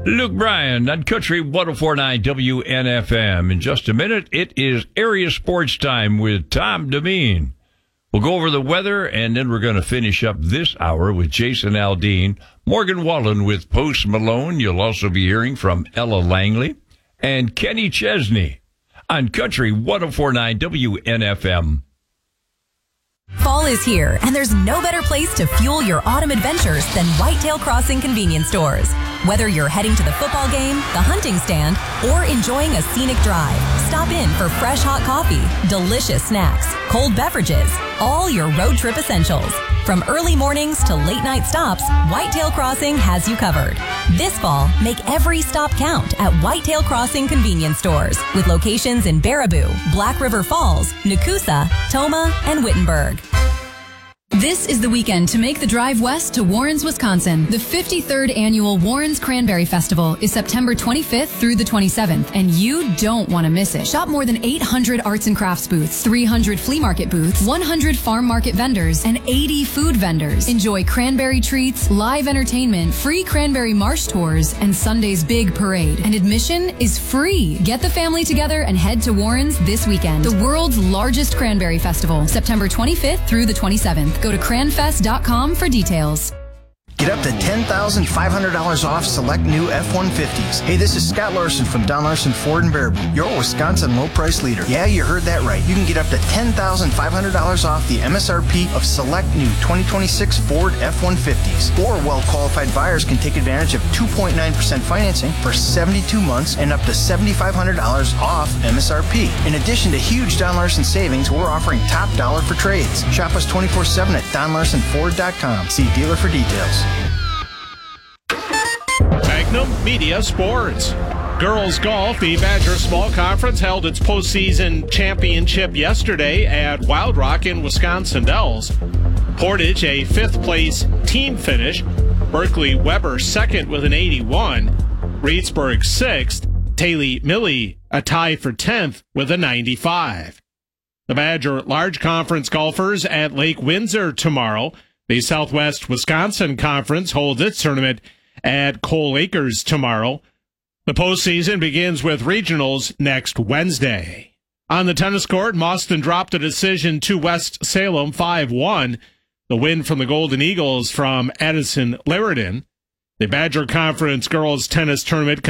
Luke Bryan on Country 104.9 WNFM. In just a minute, it is Area Sports Time with Tom Devine. We'll go over the weather, and then we're going to finish up this hour with Jason Aldean, Morgan Wallen with Post Malone. You'll also be hearing from Ella Langley and Kenny Chesney on Country 104.9 WNFM. Fall is here, and there's no better place to fuel your autumn adventures than Whitetail Crossing convenience stores. Whether you're heading to the football game, the hunting stand, or enjoying a scenic drive, stop in for fresh hot coffee, delicious snacks, cold beverages, all your road trip essentials. From early mornings to late night stops, Whitetail Crossing has you covered. This fall, make every stop count at Whitetail Crossing convenience stores with locations in Baraboo, Black River Falls, Nakusa, Toma, and Wittenberg. This is the weekend to make the drive west to Warrens, Wisconsin. The 53rd annual Warrens Cranberry Festival is September 25th through the 27th, and you don't want to miss it. Shop more than 800 arts and crafts booths, 300 flea market booths, 100 farm market vendors, and 80 food vendors. Enjoy cranberry treats, live entertainment, free cranberry marsh tours, and Sunday's big parade. And admission is free. Get the family together and head to Warrens this weekend. The world's largest cranberry festival, September 25th through the 27th. Go to cranfest.com for details. Get up to $10,500 off select new F-150s. Hey, this is Scott Larson from Don Larson Ford in Baraboo, your Wisconsin low price leader. Yeah, you heard that right. You can get up to $10,500 off the MSRP of select new 2026 Ford F-150s. Or well-qualified buyers can take advantage of 2.9% financing for 72 months and up to $7,500 off MSRP. In addition to huge Don Larson savings, we're offering top dollar for trades. Shop us 24/7 at DonLarsonFord.com. See dealer for details. Magnum Media Sports. Girls Golf, the Badger Small Conference held its postseason championship yesterday at Wild Rock in Wisconsin Dells. Portage, a fifth-place team finish. Berkeley Weber second with an 81. Reedsburg sixth. Taylor Millie a tie for 10th with a 95. The Badger Large Conference golfers at Lake Windsor tomorrow. The Southwest Wisconsin Conference holds its tournament at Coal Acres tomorrow. The postseason begins with regionals next Wednesday. On the tennis court, Mauston dropped a decision to West Salem 5-1. The win from the Golden Eagles from Addison Laridan. The Badger Conference girls tennis tournament